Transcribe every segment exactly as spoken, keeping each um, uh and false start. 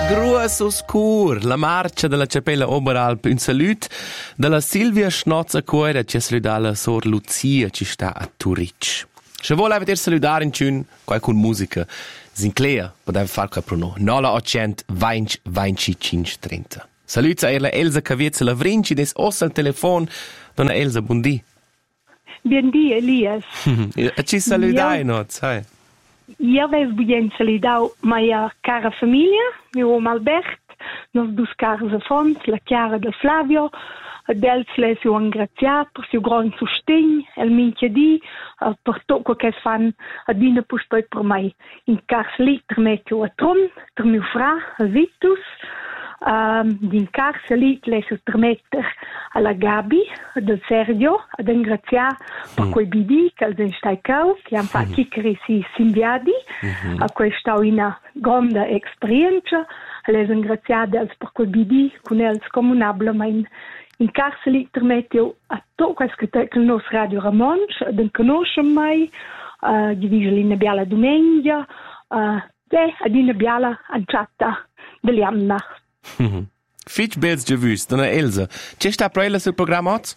Gruas oscur, la marcia della Cappella Oberalp, un salut della Silvia Schnozza Cuera, che saluta la sor Lucia, ci sta a Turic. Se vuole vedere salutare in tune, qualcun musica, Sinclair, poteva fare qua per noi. Nola ottocento venti venticinque trenta. Saluta a Erla Elsa Caviezza Lavrinci, des ossa al telefon. Donna Elsa, buon dì. Buon dì, Elias. E ci salutai, no, sai. Io avevo bien salutare mia cara famiglia, mio uomo Albert, nos dus caras affons, la Chiara del Flavio, dels les io ringraziar per suo gran sostegn, el minchia di, per tot quel che fan a dina pus poi per mai. In cars lì termetto a Tron, per mio fra, a Vitus, um, in cars lì les io termetter alla Gabi, del Sergio, ad ringraziar per quei bidi che al stai cau, che han fatto chiacchiere si simbiadi, a quei stau una grande esperienza, les ringraziar dels per quei bidi, con els comunabile, ma in In Karseli permeteu a tot quel che il nostro Radio Ramonch, den conoscem mai, uh, divisi in biala domenica, uh, e ad in biala anciata dell'anna. Fitch bels giovus, donna Elsa. C'è sta prella sul programma oggi?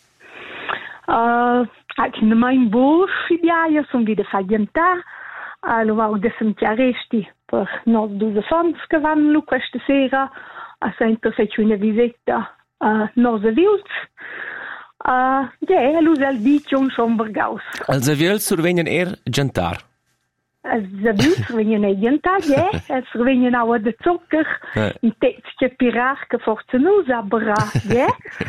Uh, anche in mein bus ideia sono wieder fagliantà, allora ho desem chiaresti per nos due fans che vanno questa sera, a sempre fece una visita Uh, Nose Wils. Uh, ja, lu sel dic un sombergaus. Els aviels survenien er jantar. Els aviels survenien er jantar, ja. Els survenien au de zucker, un tetzke pirar que forse nus abra, ja.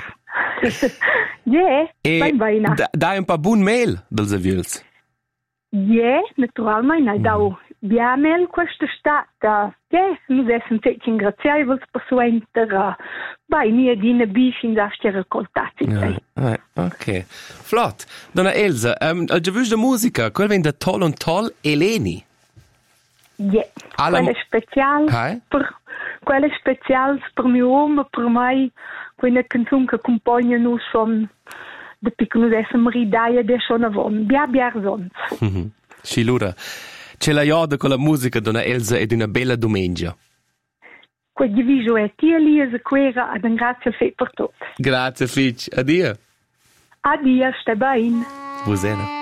Ja, ben beina. Dai un pa bun mel dels aviels. Ja, naturalment, hai dau biamel questa stata. Ja, nus essen tec ingraziaivels per suenter, bai, nia dina bifin da ste recoltati. Ah, ok. Flott. Donna Elsa, um, al giovus de musica, quel ven da Toll und Toll Eleni. Ja, Alla... quella special, Hai? per, quella special per mio uomo, per mai, quella canzone che accompagna noi son, depuis que nous essen ridaia de schon avon, bia bia zons. Scilura. C'è la ioda con la musica, donna Elsa, ed una bella domenica. Quel diviso è tia Elias Quera, ad un grazie fe per tutto. Grazie, Fitch. Addio. Addio, stai bene. Busena.